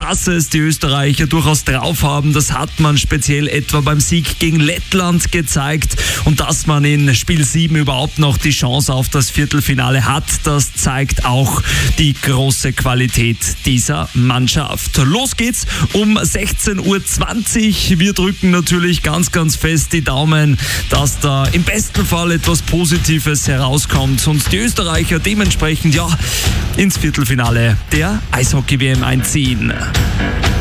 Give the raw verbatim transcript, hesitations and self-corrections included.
dass es die Österreicher durchaus drauf haben. Das hat man speziell etwa beim Sieg gegen Lettland gezeigt. Und dass man in Spiel sieben überhaupt noch die Chance auf das Viertelfinale hat, das zeigt auch die große Qualität dieser Mannschaft. Los geht's um sechzehn Uhr zwanzig. Wir drücken natürlich ganz, ganz fest die Daumen, dass da im besten Fall etwas Positives herauskommt und die Österreicher dementsprechend ja ins Viertelfinale der Eishockey-W M einziehen.